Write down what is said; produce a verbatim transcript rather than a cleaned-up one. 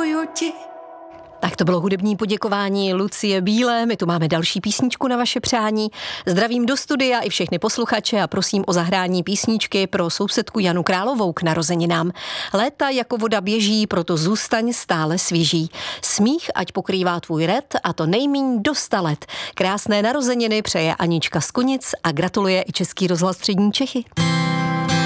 miluju ti. Tak to bylo hudební poděkování Lucie Bílé. My tu máme další písničku na vaše přání. Zdravím do studia i všechny posluchače a prosím o zahrání písničky pro sousedku Janu Královou k narozeninám. Léta jako voda běží, proto zůstaň stále svěží. Smích ať pokrývá tvůj red a to nejmíň do sta let. Krásné narozeniny přeje Anička z Kunic a gratuluje i Český rozhlas Střední Čechy.